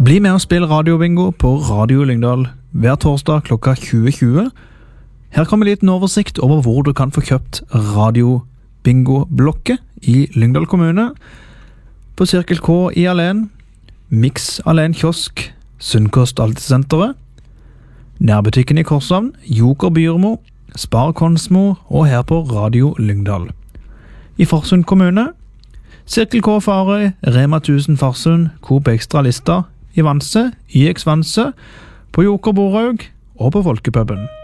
Bli med og spill radiobingo på Radio Lyngdal hver torsdag klokka 20.20. Her kommer en liten oversikt over hvor du kan få kjøpt radiobingo-blokket i Lyngdal kommune. På Cirkel K i Alen, Mix Alen Kiosk, Sunnkost Altesenteret, nærbutikken i Korshavn, Joker Byrmo, Spar Konsmo og her på Radio Lyngdal. I Farsund kommune, Cirkel K Farøy, Rema 1000 Farsund, Coop Extra Lista, i Vanse, YX Vanse, på Joker Borhaug og på Folkepuben.